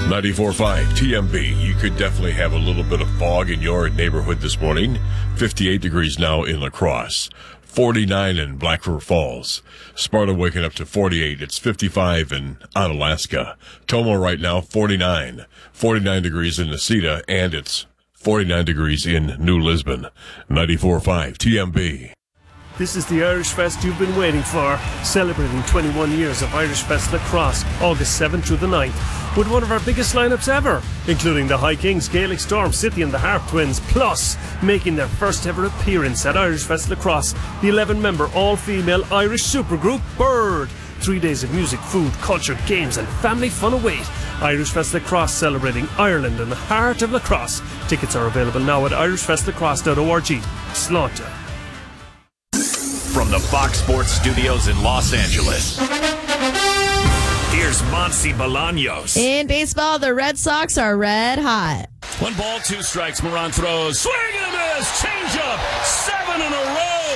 94.5 TMB. You could definitely have a little bit of fog in your neighborhood this morning. 58 degrees now in La Crosse. 49 in Black River Falls. Sparta waking up to 48. It's 55 in Onalaska. Tomo right now, 49. 49 degrees in Necedah, and it's 49 degrees in New Lisbon. 94.5 TMB. This is the Irish Fest you've been waiting for, celebrating 21 years of Irish Fest La Crosse, August 7th through the 9th, with one of our biggest lineups ever, including the High Kings, Gaelic Storm, City and the Harp Twins, plus making their first ever appearance at Irish Fest La Crosse, the 11-member all-female Irish supergroup Bird. 3 days of music, food, culture, games and family fun await. Irish Fest La Crosse, celebrating Ireland and the heart of La Crosse. Tickets are available now at irishfestlacrosse.org. Slaughter. From the Fox Sports Studios in Los Angeles, here's Monty Bolaños. In baseball, the Red Sox are red hot. 1 ball, 2 strikes. Moran throws. Swing and a miss. Change up. 7 in a row.